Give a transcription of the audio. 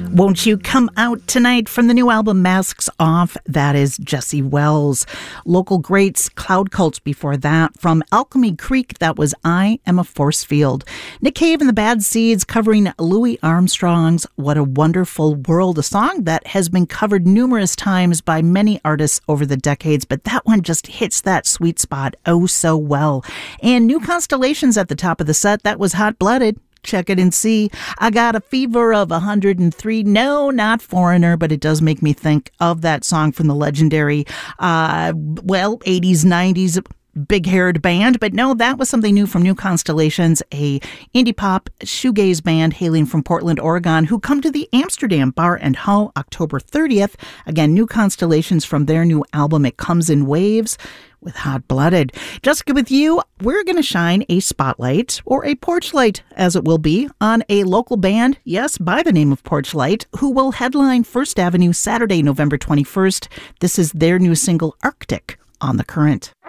Won't You Come Out Tonight from the new album Masks Off. That is Jesse Wells. Local greats, Cloud Cult before that. From Alchemy Creek, that was I Am a Force Field. Nick Cave and the Bad Seeds covering Louis Armstrong's What a Wonderful World, a song that has been covered numerous times by many artists over the decades, but that one just hits that sweet spot oh so well. And New Constellations at the top of the set, that was Hot Blooded. Check it and see. I got a fever of 103. No, not Foreigner, but it does make me think of that song from the legendary, 80s, 90s big-haired band. But no, that was something new from New Constellations, a indie pop shoegaze band hailing from Portland, Oregon, who come to the Amsterdam Bar and Hall October 30th. Again, New Constellations from their new album, It Comes in Waves, with Hot Blooded. Jessica, with you, we're going to shine a spotlight, or a porch light, as it will be, on a local band, yes, by the name of Porch Light, who will headline First Avenue Saturday, November 21st. This is their new single, Arctic, on The Current.